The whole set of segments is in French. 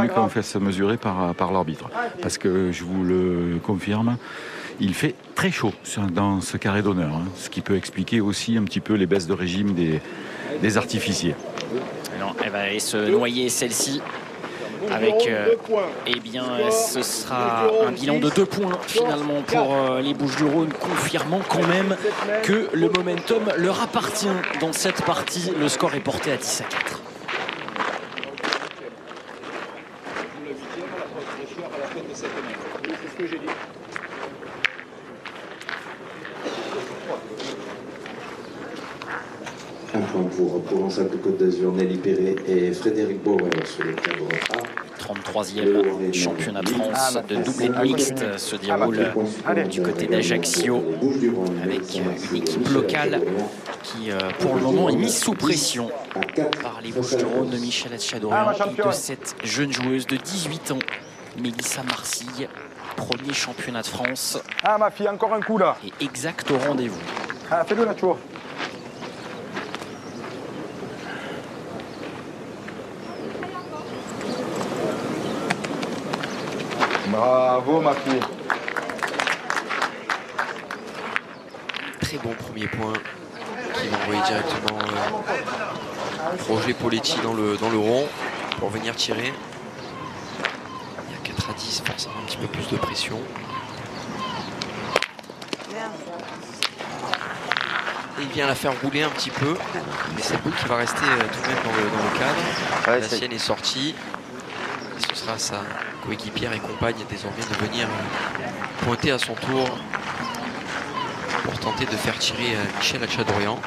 mieux qu'on fasse mesurer par l'arbitre. Parce que je vous le confirme, il fait très chaud dans ce carré d'honneur, hein, ce qui peut expliquer aussi un petit peu les baisses de régime des artificiers. Alors, elle va aller se noyer celle-ci avec, eh bien, ce sera un bilan de 2 points finalement pour les Bouches-du-Rhône, confirmant quand même que le momentum leur appartient dans cette partie. Le score est porté à 10-4. Un point pour Provence-Alpes-Côte d'Azur, Nelly Perret et Frédéric Bauer sur le cadre A. 33e championnat de France de doublé mixte se déroule du côté d'Ajaccio avec une équipe locale qui pour le moment est mise sous pression par les Bouches-du-Rhône de Michel Hatchadorian et de cette jeune joueuse de 18 ans, Mélissa Marcille, premier championnat de France. Ah ma fille, encore un coup là. Et exact au rendez-vous. Ah, fais-le là, tu vois. Bravo ma fille. Très bon premier point qui va envoyer directement Roger Poletti dans le rond pour venir tirer. Il y a 4-10, forcément un petit peu plus de pression. Et il vient la faire rouler un petit peu, mais cette boule qui va rester tout de même dans le cadre. Ouais, la sienne est sortie. Et ce sera sa coéquipière et compagne désormais de venir pointer à son tour pour tenter de faire tirer Michel Hatchadorian.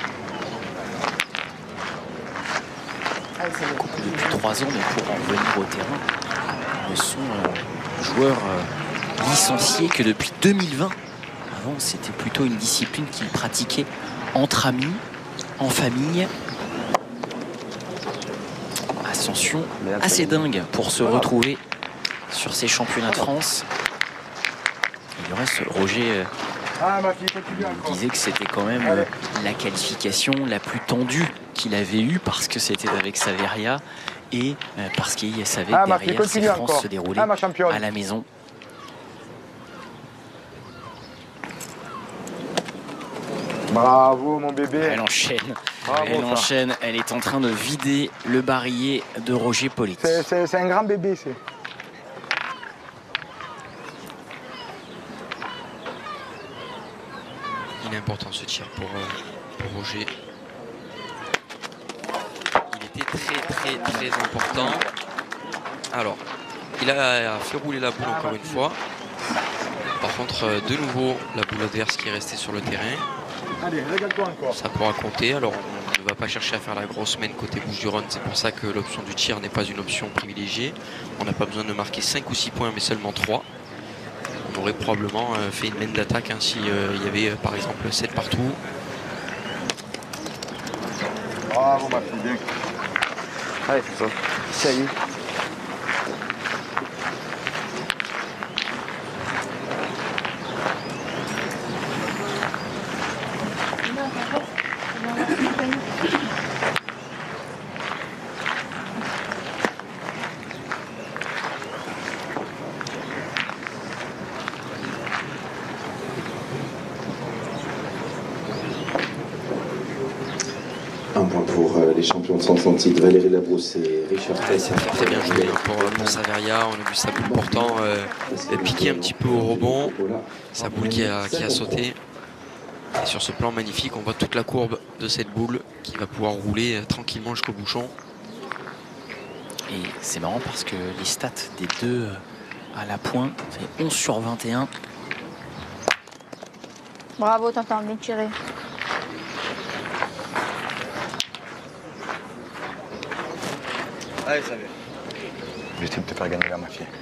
Depuis 3 ans, mais pour en revenir au terrain, ne sont joueurs licenciés que depuis 2020. Avant, c'était plutôt une discipline qu'ils pratiquaient entre amis, en famille. Ascension assez dingue pour se retrouver sur ces championnats de France. Il reste Roger disait que c'était quand même la qualification la plus tendue qu'il avait eue parce que c'était avec Saveria et parce qu'il savait que derrière ces France se déroulait à la maison. Bravo mon bébé. Elle enchaîne. Bravo, elle enchaîne. Elle est en train de vider le barillet de Roger Poletti. C'est un grand bébé. Il est important ce tir pour Roger. Il était très important. Alors, il a fait rouler la boule encore une fois. Par contre, de nouveau, la boule adverse qui est restée sur le terrain. Allez, régale-toi encore. Ça pourra compter. Alors, on ne va pas chercher à faire la grosse semaine côté Bouches-du-Rhône. C'est pour ça que l'option du tir n'est pas une option privilégiée. On n'a pas besoin de marquer 5 ou 6 points, mais seulement 3. On aurait probablement fait une main d'attaque s'il y avait par exemple 7 partout. Bravo ma fille, bien. Allez, c'est ça. Salut. Un point pour les champions de Centre-Atlantique, Valérie Labrousse et Richard Tess. C'est très bien joué pour Saveria. On a vu sa boule pourtant piquer un petit peu au rebond. Sa boule qui a sauté. Et sur ce plan magnifique, on voit toute la courbe de cette boule qui va pouvoir rouler tranquillement jusqu'au bouchon. Et c'est marrant parce que les stats des deux à la pointe, c'est 11 sur 21. Bravo, t'entends bien tirer. Allez, ça va. J'essaie de te faire gagner là, ma fille.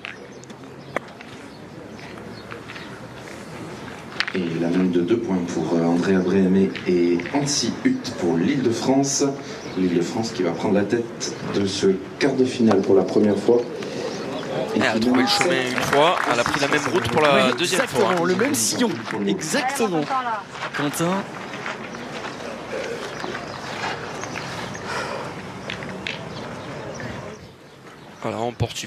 Et la même de 2 points pour Andrea Bréhémé et Annecy Hutt pour l'Île-de-France. L'Île-de-France qui va prendre la tête de ce quart de finale pour la première fois. Elle a trouvé le chemin une fois, elle a pris la même route pour la deuxième fois. Exactement, le même sillon. Exactement. Quentin. Voilà, on porte